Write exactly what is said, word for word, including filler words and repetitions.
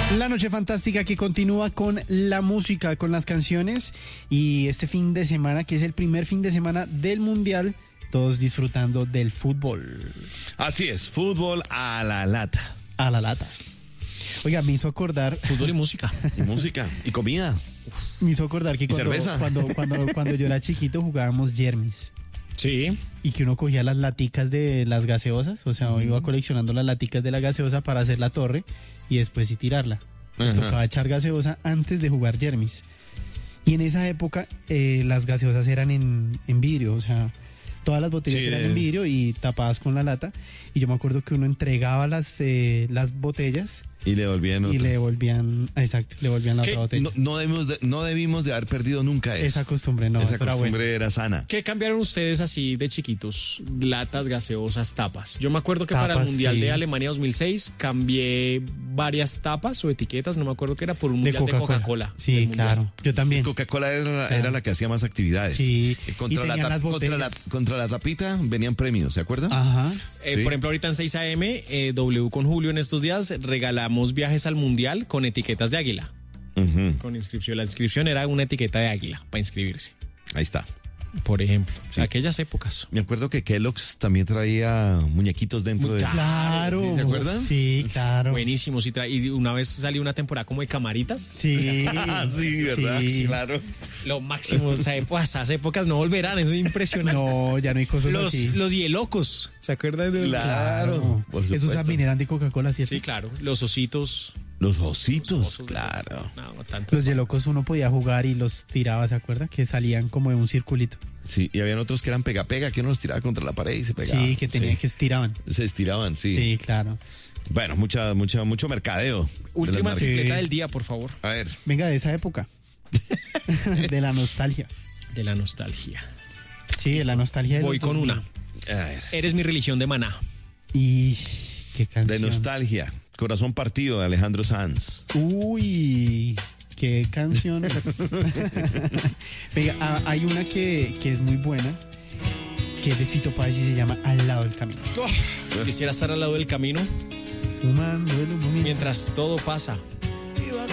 La noche fantástica que continúa con la música, con las canciones y este fin de semana, que es el primer fin de semana del Mundial, todos disfrutando del fútbol. Así es, fútbol a la lata. A la lata. Oiga, me hizo acordar... Fútbol y música. Y música, y comida. Me hizo acordar que ¿Y cuando, cerveza? cuando, cuando, cuando yo era chiquito jugábamos yermis. Sí. Y que uno cogía las laticas de las gaseosas, o sea, mm. iba coleccionando las laticas de la gaseosa para hacer la torre y después sí tirarla. Nos tocaba echar gaseosa antes de jugar yermis. Y en esa época eh, las gaseosas eran en, en vidrio, o sea, todas las botellas sí, eran en vidrio y tapadas con la lata. Y yo me acuerdo que uno entregaba las, eh, las botellas. Y le devolvían otra. Y le devolvían, exacto, le devolvían la otra botella. No, no, debimos de, no debimos de haber perdido nunca eso. Esa costumbre, no. Esa eso costumbre era, bueno. era sana. ¿Qué cambiaron ustedes así de chiquitos? Latas, gaseosas, tapas. Yo me acuerdo que tapas, para el Mundial sí. de Alemania dos mil seis cambié varias tapas o etiquetas, no me acuerdo qué era, por un de Mundial Coca-Cola. de Coca-Cola. Sí, claro. Yo también. Coca-Cola era, claro. era la que hacía más actividades. Sí. Contra, y la, las contra, la, contra la tapita venían premios, ¿se acuerdan? Ajá. Eh, sí. Por ejemplo, ahorita en seis a eme, eh, W con Julio en estos días regalamos viajes al Mundial con etiquetas de águila. Uh-huh. Con inscripción. La inscripción era una etiqueta de águila para inscribirse. Ahí está. Por ejemplo, sí. aquellas épocas. Me acuerdo que Kellogg's también traía muñequitos dentro de... Claro. ¿Sí, ¿se acuerdan? Sí, claro. Buenísimo. Sí, tra- y una vez salió una temporada como de camaritas. Sí. sí, ¿verdad? Sí. Claro. Lo máximo. O sea, pues, esas épocas no volverán. Eso es impresionante. No, ya no hay cosas los, así. Los hielocos. ¿Se acuerdan de Claro. Por Esos también eran de Coca-Cola, ¿cierto? Sí, claro. Los ositos. Los ositos, Los osos, claro. No, no tanto. Los yelocos uno podía jugar y los tiraba, ¿se acuerda? Que salían como de un circulito. Sí, y habían otros que eran pega-pega, que uno los tiraba contra la pared y se pegaban. Sí, que tenían sí. que estiraban. Se estiraban, sí. Sí, claro. Bueno, mucha, mucha, mucho mercadeo. Última tripleta Sí. del día, por favor. A ver. Venga, de esa época. De la nostalgia. De la nostalgia. Sí, de la nostalgia. De Voy los con dos una. mil. A ver. Eres mi religión de Maná. Y qué canción. De nostalgia. Corazón partido de Alejandro Sanz. Uy, qué canción. Venga, ah, hay una que, que es muy buena, que es de Fito Páez y se llama Al lado del camino. Oh, quisiera estar al lado del camino Fumando el humo mientras todo pasa.